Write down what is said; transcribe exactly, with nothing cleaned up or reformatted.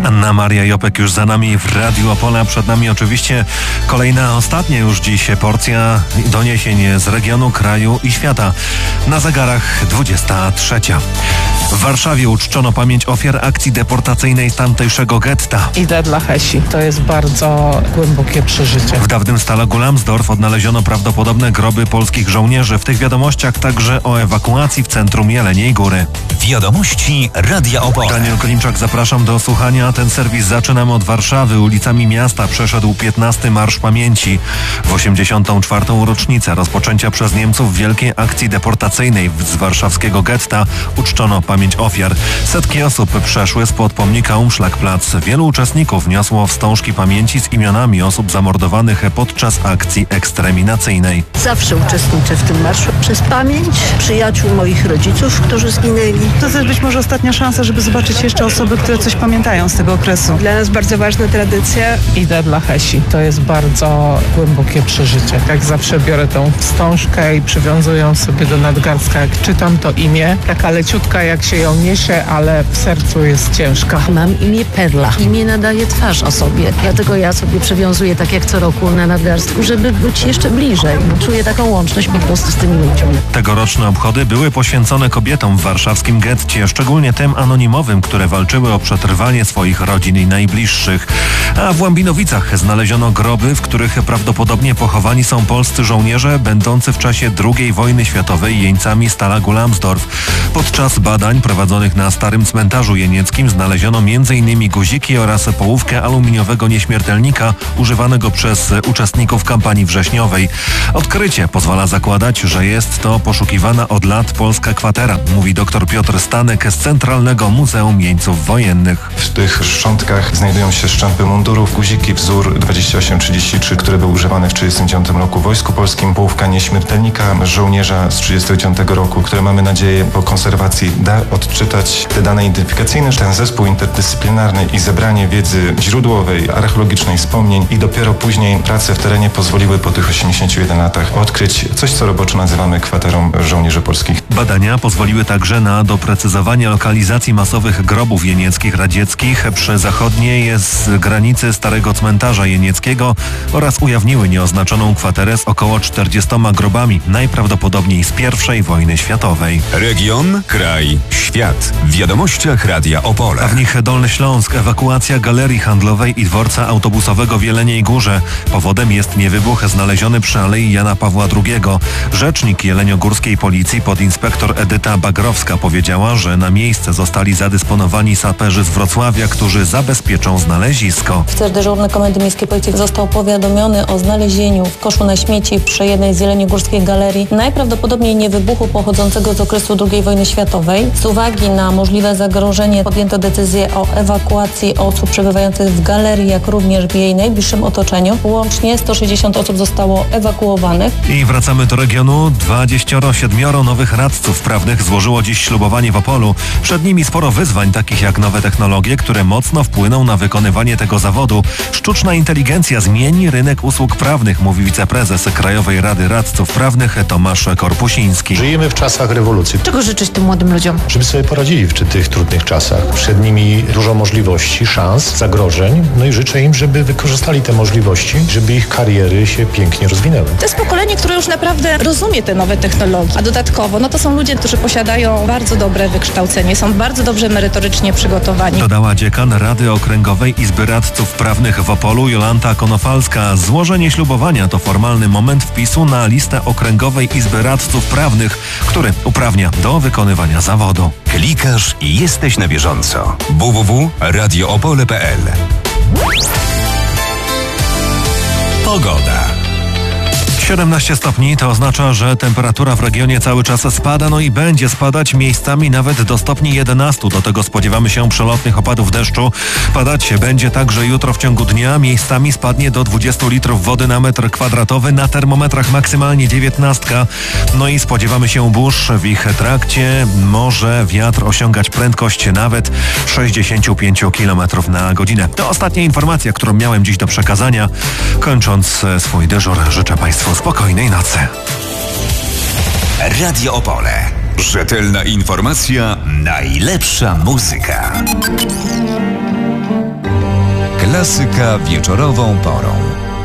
Anna Maria Jopek już za nami w Radiu Opole. Przed nami oczywiście kolejna, ostatnia już dziś porcja doniesień z regionu, kraju i świata. Na zegarach dwudziesta trzecia. W Warszawie uczczono pamięć ofiar akcji deportacyjnej z tamtejszego getta. Idę dla Hesi. To jest bardzo głębokie przeżycie. W dawnym Stalagu Lambsdorff odnaleziono prawdopodobne groby polskich żołnierzy. W tych wiadomościach także o ewakuacji w centrum Jeleniej Góry. Wiadomości Radia Opole. Daniel Klimczak, zapraszam do słuchania. Ten serwis zaczynamy od Warszawy. Ulicami miasta przeszedł piętnasty Marsz Pamięci. W osiemdziesiątą czwartą rocznicę rozpoczęcia przez Niemców wielkiej akcji deportacyjnej z warszawskiego getta uczczono pamięć ofiar. Setki osób przeszły spod pomnika Umschlagplatz. Wielu uczestników niosło wstążki pamięci z imionami osób zamordowanych podczas akcji eksterminacyjnej. Zawsze uczestniczę w tym marszu przez pamięć przyjaciół moich rodziców, którzy zginęli. To jest być może ostatnia szansa, żeby zobaczyć jeszcze osoby, które coś pamiętają z tego okresu. Dla nas bardzo ważna tradycja. Idę dla Hesi. To jest bardzo głębokie przeżycie. Jak zawsze biorę tą wstążkę i przywiązuję ją sobie do nadgarstka. Jak czytam to imię, taka leciutka jak się ją niesie, ale w sercu jest ciężka. Mam imię Perla. Imię nadaje twarz osobie. Dlatego ja sobie przywiązuję tak jak co roku na nadgarstku, żeby być jeszcze bliżej. Czuję taką łączność po prostu z tymi ludźmi. Tegoroczne obchody były poświęcone kobietom w warszawskim getcie, szczególnie tym anonimowym, które walczyły o przetrwanie swoich rodzin i najbliższych. A w Łambinowicach znaleziono groby, w których prawdopodobnie pochowani są polscy żołnierze będący w czasie drugiej wojny światowej jeńcami Stalagu Lambsdorff. Podczas badań prowadzonych na starym cmentarzu jenieckim znaleziono między innymi guziki oraz połówkę aluminiowego nieśmiertelnika używanego przez uczestników kampanii wrześniowej. Odkrycie pozwala zakładać, że jest to poszukiwana od lat polska kwatera, mówi dr Piotr Stanek z Centralnego Muzeum Jeńców Wojennych. W tych szczątkach znajdują się szczępy mundurów, guziki wzór dwadzieścia osiem trzydzieści trzy, który był używany w tysiąc dziewięćset trzydziestym dziewiątym roku w Wojsku Polskim, połówka nieśmiertelnika żołnierza z tysiąc dziewięćset trzydziestego dziewiątego roku, które mamy nadzieję po konserwacji da odczytać te dane identyfikacyjne. Ten zespół interdyscyplinarny i zebranie wiedzy źródłowej, archeologicznej, wspomnień i dopiero później prace w terenie pozwoliły po tych osiemdziesięciu jeden latach odkryć coś, co roboczo nazywamy kwaterą żołnierzy polskich. Badania pozwoliły także na doprecyzowanie lokalizacji masowych grobów jenieckich radzieckich przy zachodniej z granicy Starego Cmentarza Jenieckiego oraz ujawniły nieoznaczoną kwaterę z około czterdziestoma grobami, najprawdopodobniej z pierwszej wojny światowej. Region, kraj, świat. W wiadomościach Radia Opole. A w nich Dolny Śląsk, ewakuacja galerii handlowej i dworca autobusowego w Jeleniej Górze. Powodem jest niewybuch znaleziony przy Alei Jana Pawła drugiego. Rzecznik jeleniogórskiej policji podinspektor Edyta Bagrowska powiedziała, że na miejsce zostali zadysponowani saperzy z Wrocławia, którzy zabezpieczą znalezisko. Oficer dyżurny Komendy Miejskiej Policji został powiadomiony o znalezieniu w koszu na śmieci przy jednej z jeleniogórskich galerii najprawdopodobniej niewybuchu pochodzącego z okresu drugiej wojny światowej. Z uwagi na możliwe zagrożenie podjęto decyzję o ewakuacji osób przebywających w galerii, jak również w jej najbliższym otoczeniu. Łącznie sto sześćdziesiąt osób zostało ewakuowanych. I wracamy do regionu. dwadzieścia siedem nowych radców prawnych złożyło dziś ślubowanie w Opolu. Przed nimi sporo wyzwań, takich jak nowe technologie, które mocno wpłyną na wykonywanie tego zawodu. Sztuczna inteligencja zmieni rynek usług prawnych, mówi wiceprezes Krajowej Rady Radców Prawnych Tomasz Korpusiński. Żyjemy w czasach rewolucji. Czego życzyć tym młodym ludziom? Żeby sobie poradzili w tych trudnych czasach. Przed nimi dużo możliwości, szans, zagrożeń. No i życzę im, żeby wykorzystali te możliwości, żeby ich kariery się pięknie rozwinęły. To jest pokolenie, które już naprawdę rozumie te nowe technologie. A dodatkowo, no to są ludzie, którzy posiadają bardzo dobre wykształcenie, są bardzo dobrze merytorycznie przygotowani. Dodała dziekan Rady Okręgowej Izby Radców Prawnych w Opolu Jolanta Konofalska. Złożenie ślubowania to formalny moment wpisu na listę Okręgowej Izby Radców Prawnych, który uprawnia do wykonywania zawodu. Klikasz i jesteś na bieżąco. w w w kropka radio opole kropka p l. Pogoda. siedemnaście stopni to oznacza, że temperatura w regionie cały czas spada, no i będzie spadać miejscami nawet do stopni jedenastu. Do tego spodziewamy się przelotnych opadów deszczu. Padać będzie także jutro w ciągu dnia. Miejscami spadnie do dwudziestu litrów wody na metr kwadratowy. Na termometrach maksymalnie dziewiętnastka. No i spodziewamy się burz. W ich trakcie może wiatr osiągać prędkość nawet sześćdziesiąt pięć kilometrów na godzinę. To ostatnia informacja, którą miałem dziś do przekazania. Kończąc swój dyżur, życzę Państwu spokojnej nocy. Radio Opole. Rzetelna informacja, najlepsza muzyka. Klasyka wieczorową porą.